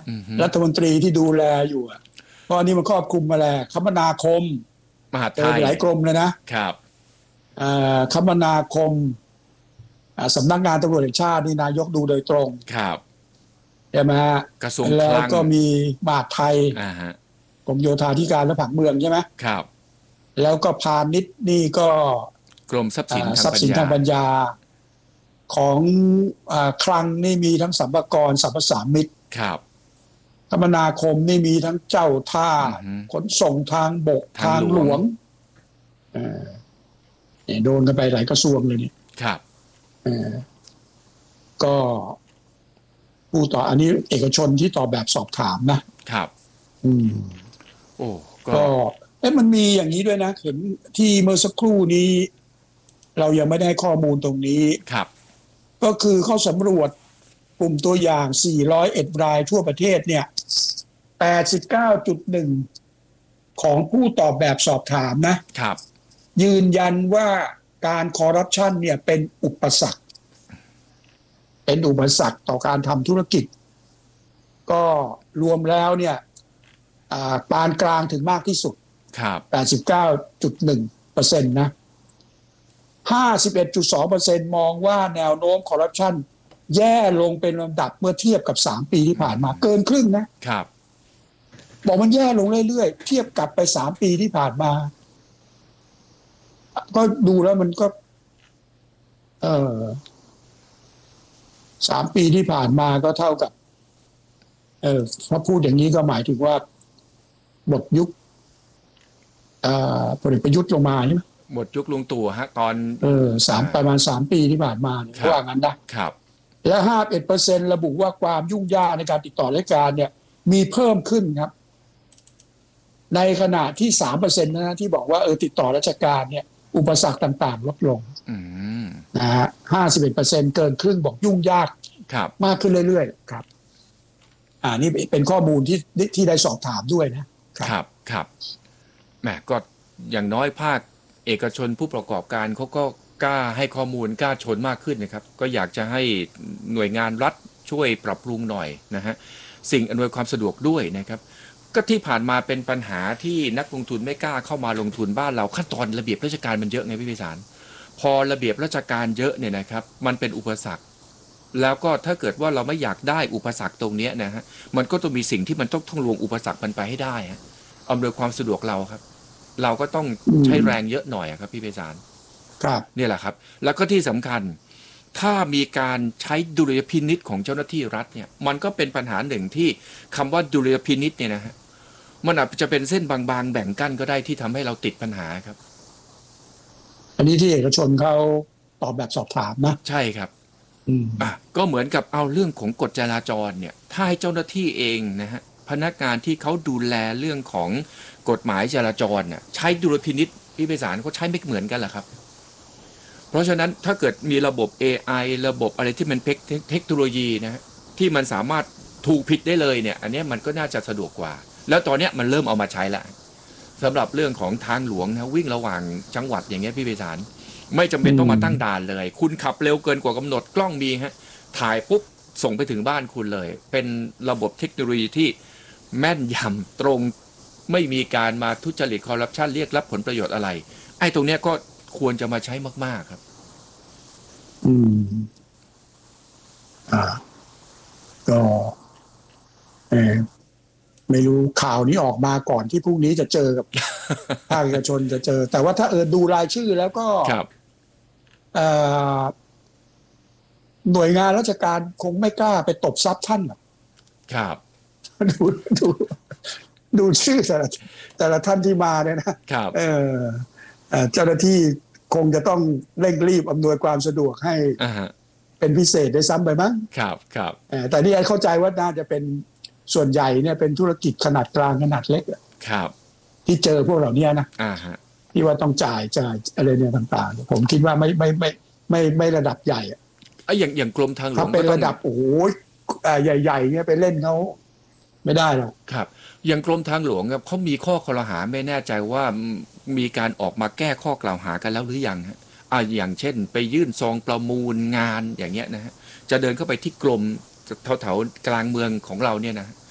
รัฐมนตรีที่ดูแลอยู่เพราะอันนี้มันครอบคลุมมาแล้วคมนาคมมหาดเจไทอยหลายกรมเลยนะครับคมนาคมสำนักงานตำรวจแห่งชาตินี่นายกดูโดยตรงครับใช่ไหมฮะกระทรวงคแล้วลังก็มีมหาดไทยฮะกรมโยธาธิการและผังเมืองใช่ไหมครับแล้วก็พาณิชย์นี่ก็กรมทรัพย์สินทางปัญญาของคลังนี่มีทั้งสรรพากรสรรพสามิตครับคมนาคมนี่มีทั้งเจ้าท่าขนส่งทางบกทางหลวงโดนกันไปหลายกระทรวงเลยนี่ครับก็ผู้ต่ออันนี้เอกชนที่ตอบแบบสอบถามนะครับโอ้ก็มันมีอย่างนี้ด้วยนะเห็นที่เมื่อสักครู่นี้เรายังไม่ได้ข้อมูลตรงนี้ครับก็คือเขาสำรวจกลุ่มตัวอย่าง401รายทั่วประเทศเนี่ย 89.1 ของผู้ตอบแบบสอบถามนะครับยืนยันว่าการคอร์รัปชันเนี่ยเป็นอุปสรรคต่อการทำธุรกิจก็รวมแล้วเนี่ยปานกลางถึงมากที่สุดครับ 89.1% นะ 51.2% มองว่าแนวโน้มคอร์รัปชันแย่ลงเป็นลำดับเมื่อเทียบกับ3ปีที่ผ่านมาเกินครึ่งนะครับบอกมันแย่ลงเรื่อยๆเทียบกับไป3ปีที่ผ่านมาก็ดูแล้วมันก็3ปีที่ผ่านมาก็เท่ากับถ้าพูดอย่างนี้ก็หมายถึงว่าหมดยุคพลเอกประยุทธ์ลงมาใช่ไหมหมดยุคลุงตู่ฮะตอนประมาณ3ปีที่ผ่านมาว่างั้นนะครับและ 51% ระบุว่าความยุ่งยากในการติดต่อราชการเนี่ยมีเพิ่มขึ้นครับในขณะที่ 3% นะที่บอกว่าติดต่อราชการเนี่ยอุปสรรคต่างๆลดลงนะฮะ 51% เกินครึ่งบอกยุ่งยากมากขึ้นเรื่อยๆครับนี่เป็นข้อมูลที่ได้สอบถามด้วยนะครับครับแหมก็อย่างน้อยภาคเอกชนผู้ประกอบการเขาก็กล้าให้ข้อมูลกล้าชนมากขึ้นนะครับก็อยากจะให้หน่วยงานรัฐช่วยปรับปรุงหน่อยนะฮะสิ่งอำนวยความสะดวกด้วยนะครับก็ที่ผ่านมาเป็นปัญหาที่นักลงทุนไม่กล้าเข้ามาลงทุนบ้านเราขั้นตอนระเบียบราชการมันเยอะไงพี่พิสารพอระเบียบราชการเยอะเนี่ยนะครับมันเป็นอุปสรรคแล้วก็ถ้าเกิดว่าเราไม่อยากได้อุปสรรคตรงนี้นะฮะมันก็ต้องมีสิ่งที่มันต้องลวงอุปสรรคมันไปให้ได้ฮะอำนวยความสะดวกเราครับเราก็ต้องใช้แรงเยอะหน่อยครับพี่ไพศาลครับนี่แหละครับแล้วก็ที่สำคัญถ้ามีการใช้ดุลยพินิจของเจ้าหน้าที่รัฐเนี่ยมันก็เป็นปัญหาหนึ่งที่คำว่าดุลยพินิจเนี่ยนะฮะมันอาจจะเป็นเส้นบางๆแบ่งกั้นก็ได้ที่ทำให้เราติดปัญหาครับอันนี้ที่เอกชนเขาตอบแบบสอบถามนะใช่ครับก็เหมือนกับเอาเรื่องของกฎจราจรเนี่ยถ้าให้เจ้าหน้าที่เองนะฮะพนักงานที่เขาดูแลเรื่องของกฎหมายจราจรเนี่ยใช้ดุลพินิจพี่ไพศาลเขาใช้ไม่เหมือนกันแหละครับเพราะฉะนั้นถ้าเกิดมีระบบ AI ระบบอะไรที่มันเทคโนโลยีนะฮะที่มันสามารถถูกผิดได้เลยเนี่ยอันนี้มันก็น่าจะสะดวกกว่าแล้วตอนนี้มันเริ่มเอามาใช้แล้วสำหรับเรื่องของทางหลวงนะวิ่งระหว่างจังหวัดอย่างเงี้ยพี่ไพศาลไม่จำเป็นต้องมาตั้งด่านเลยคุณขับเร็วเกินกว่ากำหนดกล้องมีฮะถ่ายปุ๊บส่งไปถึงบ้านคุณเลยเป็นระบบเทคโนโลยีที่แม่นยำตรงไม่มีการมาทุจริตคอร์รัปชันเรียกรับผลประโยชน์อะไรไอ้ตรงเนี้ยก็ควรจะมาใช้มากๆครับก็ไม่รู้ข่าวนี้ออกมาก่อนที่พรุ่งนี้จะเจอกับภาคเอกชนจะเจอแต่ว่าถ้าดูรายชื่อแล้วก็หน่วยงานราชการคงไม่กล้าไปตบทรัพย์ท่านหรอกครับดูชื่อแต่ละท่านที่มาเนี่ยนะครับเจ้าหน้าที่คงจะต้องเร่งรีบอำนวยความสะดวกให้เป็นพิเศษได้ซ้ำไปมั้งครับแต่นี่เข้าใจว่าน่าจะเป็นส่วนใหญ่เนี่ยเป็นธุรกิจขนาดกลางขนาดเล็กครับที่เจอพวกเหล่านี้นะที่ว่าต้องจ่ายอะไรเนี่ยต่างๆผมคิดว่าไม่ระดับใหญ่อย่างกรมทางหลวงถ้าเป็นระดับโอ้โหใหญ่ๆเนี่ยไปเล่นเขาไม่ได้หรอกครับอย่างกรมทางหลวงครับเขามีข้อครหาไม่แน่ใจว่ามีการออกมาแก้ข้อกล่าวหากันแล้วหรือยังฮะอย่างเช่นไปยื่นซองประมูลงานอย่างเงี้ยนะฮะจะเดินเข้าไปที่กรมแถวๆกลางเมืองของเราเนี่ยนะ